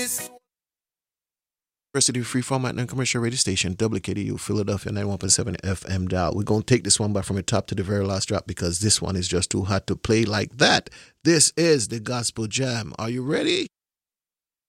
University Free Format Non-Commercial Radio Station, WKDU, Philadelphia, 91.7 FM dial. We're going to take this one back from the top to the very last drop because this one is just too hot to play like that. This is the Gospel Jam. Are you ready?